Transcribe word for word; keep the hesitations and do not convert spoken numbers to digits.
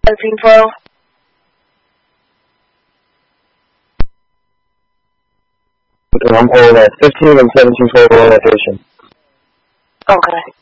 seventeen twelve. Okay, I'm holding at fifteen and seventeen twelve orientation. Okay.